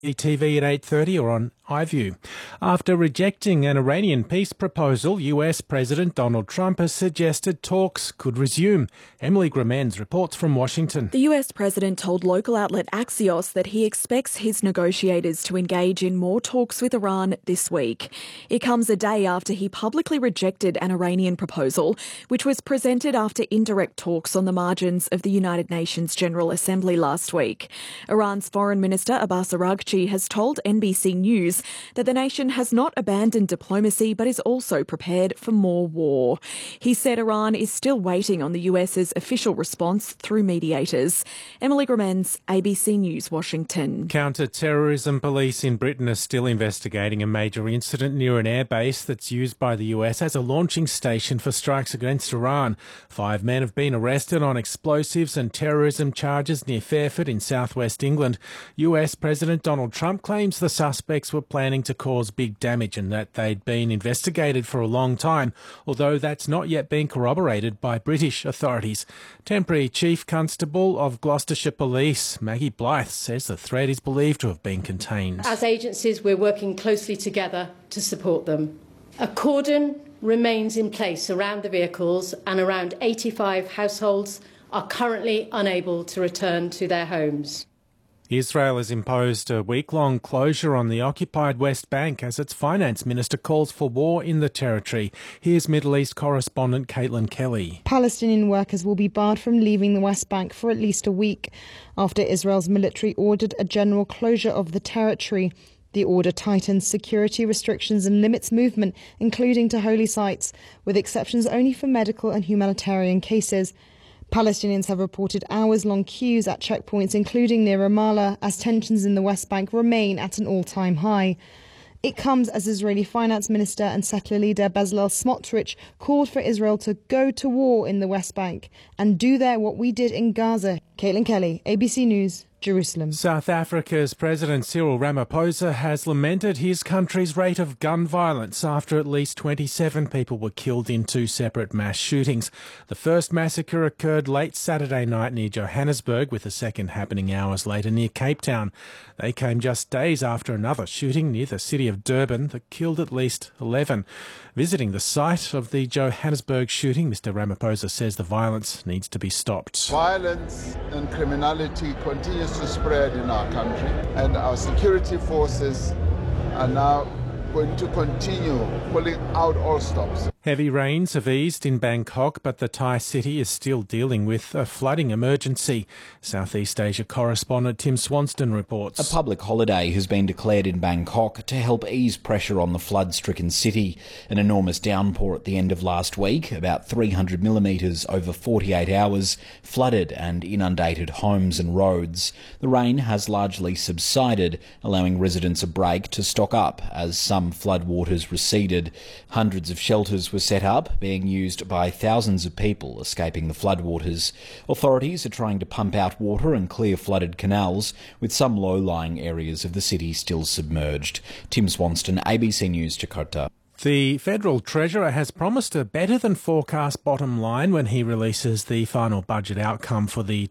TV at 8:30 or on iView. After rejecting an Iranian peace proposal, US President Donald Trump has suggested talks could resume. Emily Gramens reports from Washington. The US President told local outlet Axios that he expects his negotiators to engage in more talks with Iran this week. It comes a day after he publicly rejected an Iranian proposal, which was presented after indirect talks on the margins of the United Nations General Assembly last week. Iran's Foreign Minister Abbas Araghchi has told NBC News that the nation has not abandoned diplomacy but is also prepared for more war. He said Iran is still waiting on the US's official response through mediators. Emily Gramens, ABC News, Washington. Counter-terrorism police in Britain are still investigating a major incident near an airbase that's used by the US as a launching station for strikes against Iran. 5 men have been arrested on explosives and terrorism charges near Fairford in southwest England. US President Donald Trump claims the suspects were planning to cause big damage and that they'd been investigated for a long time, although that's not yet been corroborated by British authorities. Temporary Chief Constable of Gloucestershire Police, Maggie Blythe, says the threat is believed to have been contained. As agencies, we're working closely together to support them. A cordon remains in place around the vehicles and around 85 households are currently unable to return to their homes. Israel has imposed a week-long closure on the occupied West Bank as its finance minister calls for war in the territory. Here's Middle East correspondent Caitlin Kelly. Palestinian workers will be barred from leaving the West Bank for at least a week after Israel's military ordered a general closure of the territory. The order tightens security restrictions and limits movement, including to holy sites, with exceptions only for medical and humanitarian cases. Palestinians have reported hours-long queues at checkpoints, including near Ramallah, as tensions in the West Bank remain at an all-time high. It comes as Israeli finance minister and settler leader Bezalel Smotrich called for Israel to go to war in the West Bank and do there what we did in Gaza. Caitlin Kelly, ABC News, Jerusalem. South Africa's President Cyril Ramaphosa has lamented his country's rate of gun violence after at least 27 people were killed in 2 separate mass shootings. The first massacre occurred late Saturday night near Johannesburg, with the second happening hours later near Cape Town. They came just days after another shooting near the city of Durban that killed at least 11. Visiting the site of the Johannesburg shooting, Mr Ramaphosa says the violence needs to be stopped. Violence and criminality continues to spread in our country, and our security forces are now going to continue pulling out all stops. Heavy rains have eased in Bangkok, but the Thai city is still dealing with a flooding emergency. Southeast Asia correspondent Tim Swanston reports. A public holiday has been declared in Bangkok to help ease pressure on the flood-stricken city. An enormous downpour at the end of last week, about 300 millimetres over 48 hours, flooded and inundated homes and roads. The rain has largely subsided, allowing residents a break to stock up as some floodwaters receded. Hundreds of shelters were set up, being used by thousands of people escaping the floodwaters. Authorities are trying to pump out water and clear flooded canals, with some low-lying areas of the city still submerged. Tim Swanston, ABC News, Jakarta. The Federal Treasurer has promised a better-than-forecast bottom line when he releases the final budget outcome for the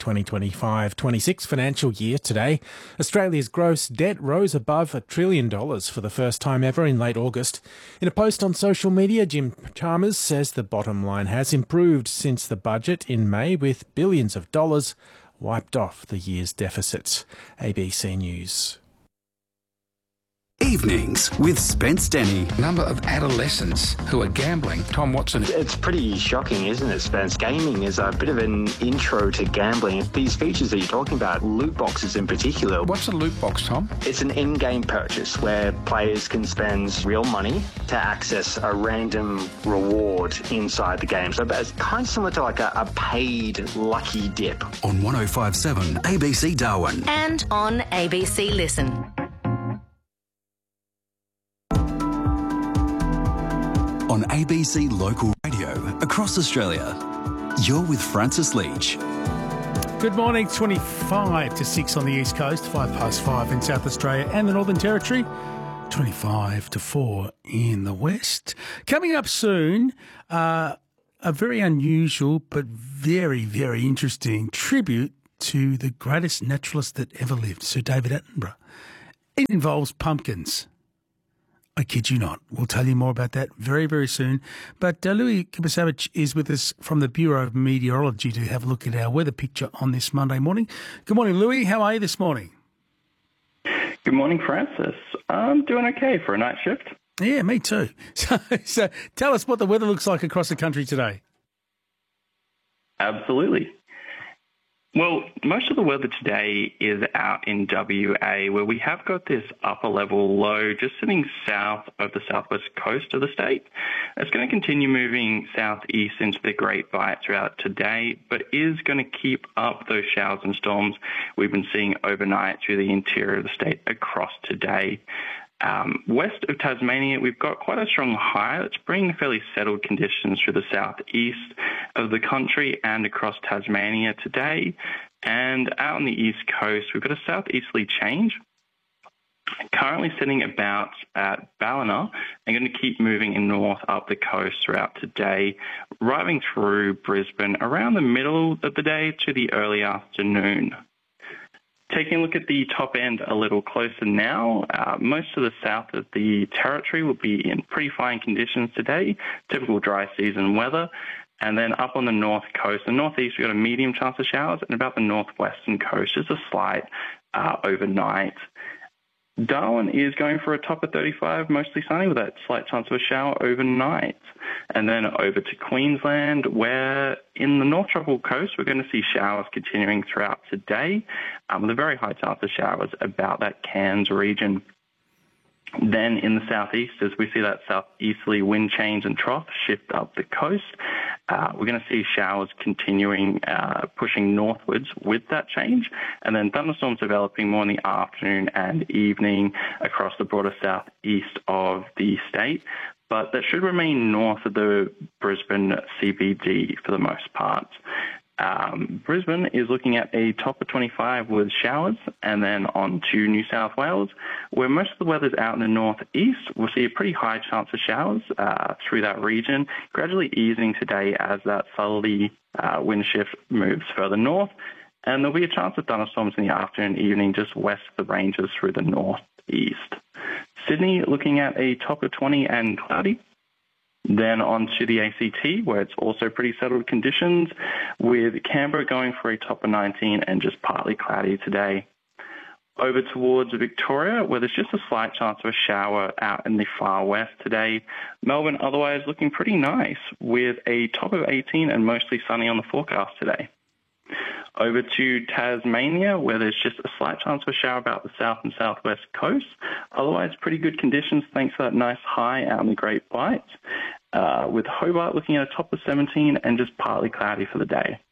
2025-26 financial year today. Australia's gross debt rose above $1 trillion for the first time ever in late August. In a post on social media, Jim Chalmers says the bottom line has improved since the budget in May, with billions of dollars wiped off the year's deficits. ABC News. Evenings with Spence Denny. Number of adolescents who are gambling. Tom Watson. It's pretty shocking, isn't it, Spence? Gaming is a bit of an intro to gambling. These features that you're talking about, loot boxes in particular. What's a loot box, Tom? It's an in-game purchase where players can spend real money to access a random reward inside the game. So it's kind of similar to like a paid lucky dip. On 105.7 ABC Darwin. And on ABC Listen. On ABC Local Radio across Australia. You're with Francis Leach. Good morning. 25 to 6 on the East Coast, 5:05 in South Australia and the Northern Territory, 25 to 4 in the West. Coming up soon, a very unusual but very, very interesting tribute to the greatest naturalist that ever lived, Sir David Attenborough. It involves pumpkins. I kid you not. We'll tell you more about that very, very soon. But Louis Kubasevich is with us from the Bureau of Meteorology to have a look at our weather picture on this Monday morning. Good morning, Louis. How are you this morning? Good morning, Francis. I'm doing okay for a night shift. Yeah, me too. So tell us what the weather looks like across the country today. Absolutely. Well, most of the weather today is out in WA, where we have got this upper level low just sitting south of the southwest coast of the state. It's going to continue moving southeast into the Great Bight throughout today, but is going to keep up those showers and storms we've been seeing overnight through the interior of the state across today. West of Tasmania, we've got quite a strong high that's bringing fairly settled conditions through the southeast of the country and across Tasmania today. And out on the east coast, we've got a southeasterly change, currently sitting about at Ballina and going to keep moving in north up the coast throughout today, arriving through Brisbane around the middle of the day to the early afternoon. Taking a look at the top end a little closer now, most of the south of the territory will be in pretty fine conditions today, typical dry season weather. And then up on the north coast, the northeast, we've got a medium chance of showers, and about the northwestern coast, just a slight overnight. Darwin is going for a top of 35, mostly sunny with that slight chance of a shower overnight. And then over to Queensland, where in the North Tropical Coast, we're going to see showers continuing throughout today, with a very high chance of showers about that Cairns region. Then in the southeast, as we see that southeasterly wind change and trough shift up the coast, we're going to see showers continuing pushing northwards with that change, and then thunderstorms developing more in the afternoon and evening across the broader southeast of the state. But that should remain north of the Brisbane CBD for the most part. Brisbane is looking at a top of 25 with showers, and then on to New South Wales, where most of the weather's out in the northeast. We'll see a pretty high chance of showers through that region, gradually easing today as that southerly wind shift moves further north, and there'll be a chance of thunderstorms in the afternoon and evening just west of the ranges through the northeast. Sydney looking at a top of 20 and cloudy. Then on to the ACT, where it's also pretty settled conditions, with Canberra going for a top of 19 and just partly cloudy today. Over towards Victoria, where there's just a slight chance of a shower out in the far west today. Melbourne otherwise looking pretty nice, with a top of 18 and mostly sunny on the forecast today. Over to Tasmania, where there's just a slight chance of a shower about the south and southwest coast. Otherwise, pretty good conditions thanks to that nice high out in the Great Bight. With Hobart looking at a top of 17 and just partly cloudy for the day.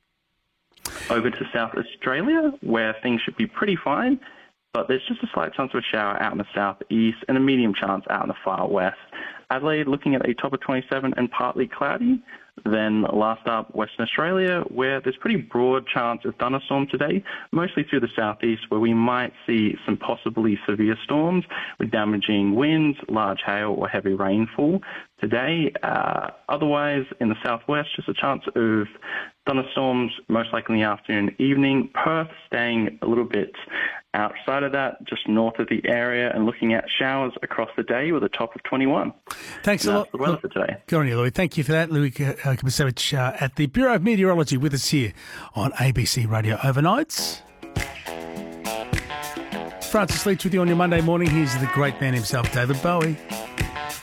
Over to South Australia, where things should be pretty fine, but there's just a slight chance of a shower out in the southeast and a medium chance out in the far west. Adelaide looking at a top of 27 and partly cloudy. Then last up, Western Australia, where there's pretty broad chance of thunderstorm today, mostly through the southeast, where we might see some possibly severe storms with damaging winds, large hail or heavy rainfall today. Otherwise, in the southwest, just a chance of thunderstorms, most likely in the afternoon and evening. Perth staying a little bit outside of that, just north of the area, and looking at showers across the day with a top of 21. Thanks a lot. That's the weather for today. Good on you, Louis. Thank you for that. Louis Kubasevich at the Bureau of Meteorology with us here on ABC Radio Overnights. Francis Leach with you on your Monday morning. Here's the great man himself, David Bowie.